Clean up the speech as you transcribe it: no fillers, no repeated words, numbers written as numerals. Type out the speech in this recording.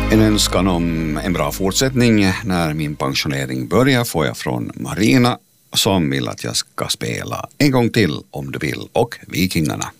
En önskan om en bra fortsättning när min pensionering börjar får jag från Marina som vill att jag ska spela En gång till om du vill och Vikingarna.